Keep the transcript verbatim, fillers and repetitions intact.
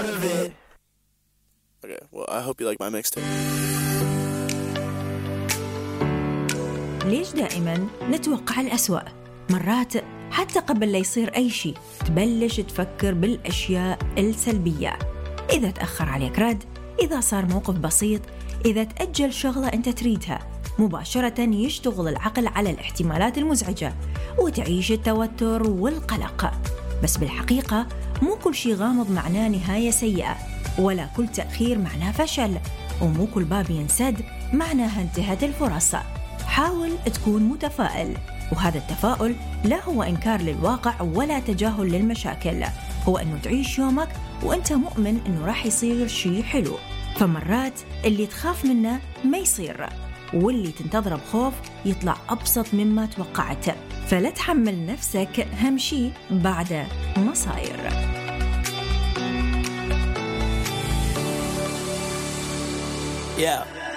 of it. Okay, well, I hope you like my mixtape. ليش دائماً نتوقع الأسوأ؟ مرات حتى قبل لا يصير أي شيء تبلش تفكر بالأشياء السلبية. إذا تأخر عليك رد، إذا صار موقف بسيط، إذا تأجل شغلة أنت تريدها، مباشرة يشتغل العقل على الاحتمالات المزعجة وتعيش التوتر والقلق. بس بالحقيقة مو كل شيء غامض معناه نهاية سيئة، ولا كل تأخير معناه فشل، ومو كل باب ينسد معناها انتهت الفرص. حاول تكون متفائل، وهذا التفاؤل لا هو إنكار للواقع ولا تجاهل للمشاكل، هو أنه تعيش يومك وأنت مؤمن أنه راح يصير شيء حلو. فمرات اللي تخاف منه ما يصير، واللي تنتظره بخوف يطلع أبسط مما توقعت. فلا تحمل نفسك هم شيء بعد ما صاير. Yeah.